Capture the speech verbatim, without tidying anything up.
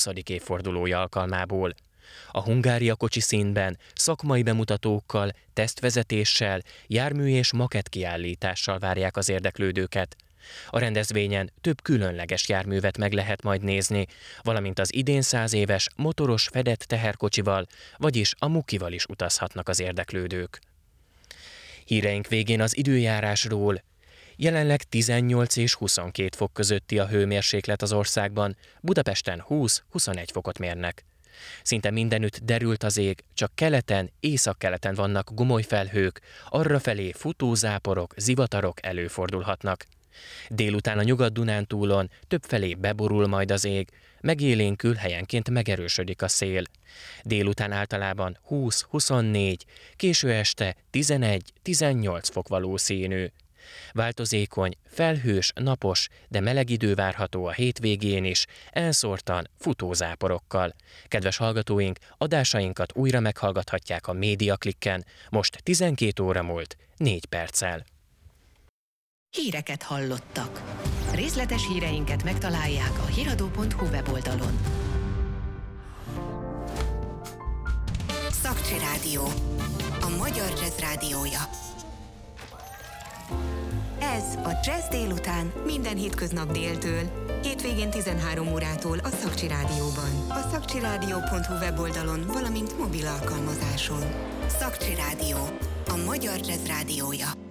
huszadik évfordulója alkalmából. A Hungária kocsi színben, szakmai bemutatókkal, tesztvezetéssel, jármű és makett kiállítással várják az érdeklődőket. A rendezvényen több különleges járművet meg lehet majd nézni, valamint az idén száz éves motoros fedett teherkocsival, vagyis a Mukival is utazhatnak az érdeklődők. Híreink végén az időjárásról. Jelenleg tizennyolc és huszonkét fok közötti a hőmérséklet az országban, Budapesten húsz-huszonegy fokot mérnek. Szinte mindenütt derült az ég, csak keleten, északkeleten vannak gomolyfelhők, arrafelé futózáporok, zivatarok előfordulhatnak. Délután a Nyugat-Dunántúlon többfelé beborul majd az ég, megélénkül, helyenként megerősödik a szél. Délután általában húsz-huszonnégy, késő este tizenegy-tizennyolc fok valószínű. Változékony, felhős, napos, de meleg idő várható a hétvégén is, elszórtan futózáporokkal. Kedves hallgatóink, adásainkat újra meghallgathatják a Média Klikken, most tizenkét óra múlt, négy perccel. Híreket hallottak. Részletes híreinket megtalálják a hiradó pont hu weboldalon. Szakcsi Rádió, a magyar jazz rádiója. Ez a Jazz délután minden hétköznap déltől, hétvégén tizenhárom órától a Szakcsi Rádióban, a szakcsi rádió pont hu weboldalon, valamint mobil alkalmazáson. Szakcsi Rádió, a magyar jazz rádiója.